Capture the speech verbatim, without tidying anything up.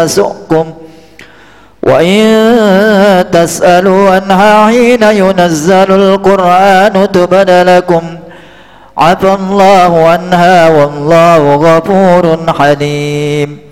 تسؤكم وإن تسألوا عنها حين ينزل القرآن تبد لكم عفى الله عنها والله غفور حليم.